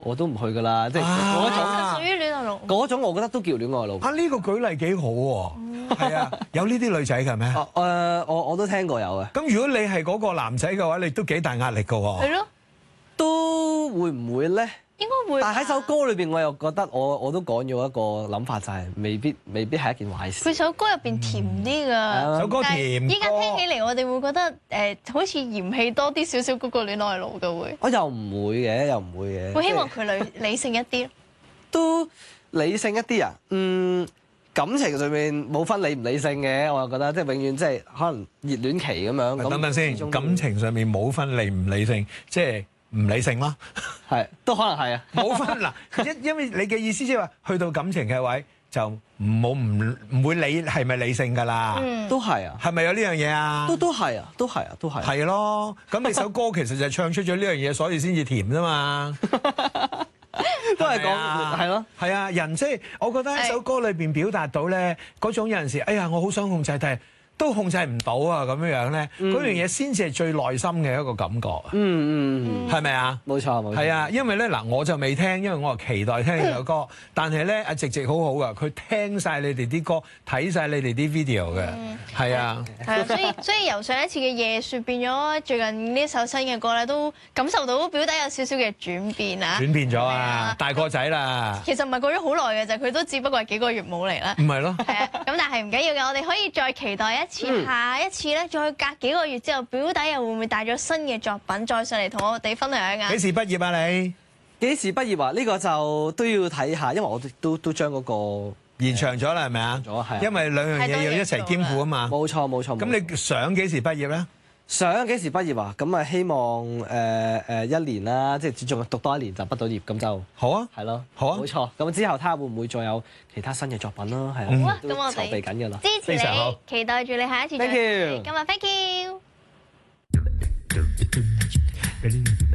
我都唔去㗎啦，即係嗰種屬於戀愛腦。 嗰種，我覺得都叫戀愛腦。 呢個舉例幾好喎，係啊，有呢啲女仔㗎咩？ 我都聽過有嘅。 咁如果你係嗰個男仔嘅話，你都幾大壓力㗎喎。 係咯， 都會唔會咧？ 應該會。 但係喺首歌裏邊，我又覺得我都講咗一個諗法，就係未必係一件壞事。 佢首歌入邊甜啲㗎， 首歌甜歌。 依家聽起嚟，我哋會覺得好似嫌棄多啲少少嗰個戀愛腦嘅會。 我又唔會嘅， 會希望佢理性一啲。 都理性一啲啊？感情上面冇分理唔理性嘅，我又覺得即係永遠即係可能熱戀期咁樣。 等等先，感情上面冇分理唔理性，即係唔理性咯。 係，都可能係啊。冇分嗱，因為你嘅意思即係話，去到感情嘅位就唔會理係咪理性㗎啦。 都係啊。 係咪有呢樣嘢啊？ 都係啊，都係啊，都係。 係咯，咁你首歌其實就係唱出咗呢樣嘢，所以先至甜啫嘛。 都係講係咯， 係啊，人即係我覺得喺首歌裏邊表達到咧嗰種有陣時，哎呀，我好想控制，但係都控制唔到啊，咁樣樣咧，嗰樣嘢先至係最內心嘅一個感覺啊。係咪啊？ 冇錯。 係啊，因為咧嗱，我就未聽，因為我係期待聽呢首歌。但係咧，阿直直好好噶，佢聽晒你哋啲歌，睇晒你哋啲 video 嘅。係啊。 係啊，所以由上一次嘅夜雪變咗最近呢首新嘅歌咧，都感受到表弟有少少嘅轉變啊。 轉變咗啊！大個仔啦。 其實唔係過咗好耐嘅啫，佢都只不過係幾個月冇嚟啦。 唔係咯。 係啊，咁但係唔緊要嘅，我哋可以再期待一次，下一次咧，再隔幾個月之後，表弟又會唔會帶咗新嘅作品再上嚟同我哋分享啊？ 幾時畢業啊你？ 幾時畢業啊？呢個就都要睇下，因為我都將嗰個延長咗啦，係咪啊？ 係。 因為兩樣嘢要一齊兼顧啊嘛。 冇錯。 咁你想幾時畢業咧？ 想幾時畢業啊？咁啊希望1年啦，即係仲讀多1年就畢到業，咁就好啊。 係咯， 好啊。 冇錯。咁之後睇下會唔會再有其他新嘅作品咯，係啊。 好啊，咁我哋籌備緊㗎啦。 支持你，期待住你下一次再嚟。今日 thank you。